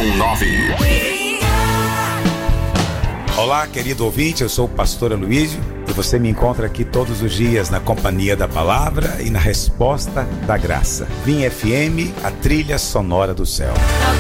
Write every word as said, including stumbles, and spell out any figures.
um nove. Olá, querido ouvinte, eu sou o pastor Aloísio e você me encontra aqui todos os dias na companhia da palavra e na resposta da graça. Vim F M, a trilha sonora do céu.